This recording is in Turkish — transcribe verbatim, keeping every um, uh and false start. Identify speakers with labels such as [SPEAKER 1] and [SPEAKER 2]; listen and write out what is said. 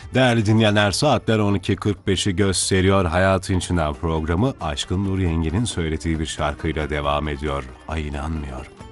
[SPEAKER 1] Değerli dinleyenler, saatler on iki kırk beşi gösteriyor. Hayatın İçinden programı Aşkın Nur Yengi'nin söylediği bir şarkıyla devam ediyor. Ay inanmıyor.